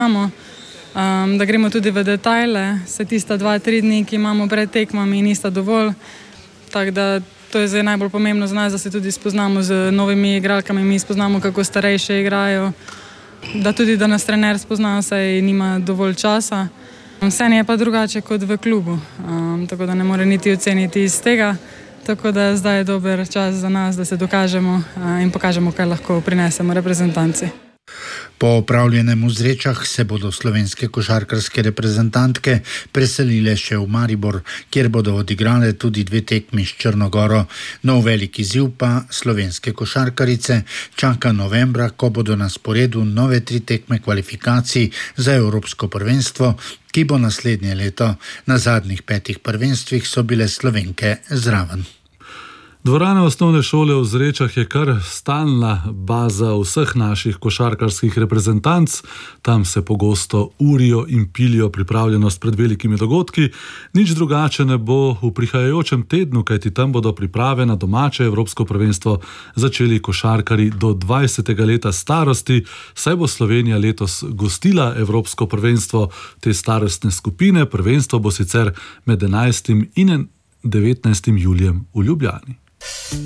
Da gremo tudi v detajle, se tista 2-3 dni, ki imamo pred tekmami, nista dovolj. Tako da to je zdaj najbolj pomembno za nas, da se tudi spoznamo z novimi igralkami, mi spoznamo, kako starejše igrajo, da nas trener spozna, saj nima dovolj časa. Vseeno je pa drugače kot v klubu, tako da ne more niti oceniti iz tega. Tako da zdaj je dober čas za nas, da se dokažemo in pokažemo, kaj lahko prinesemo reprezentanci. Po opravljenem v Zrečah se bodo slovenske košarkarske reprezentantke preselile še v Maribor, kjer bodo odigrale tudi 2 tekmi s Črno-goro. Nov velik izziv pa slovenske košarkarice čaka novembra, ko bodo na sporedu nove 3 tekme kvalifikacij za Evropsko prvenstvo, ki bo naslednje leto. Na zadnjih 5 prvenstvih so bile Slovenke zraven. Dvorana osnovne šole v Zrečah je kar stalna baza vseh naših košarkarskih reprezentanc. Tam se pogosto urijo in pilijo pripravljenost pred velikimi dogodki. Nič drugače ne bo v prihajajočem tednu, kajti tam bodo priprave na domače Evropsko prvenstvo začeli košarkari do 20. leta starosti, saj bo Slovenija letos gostila Evropsko prvenstvo te starostne skupine. Prvenstvo bo sicer med 11. in 19. julijem v Ljubljani.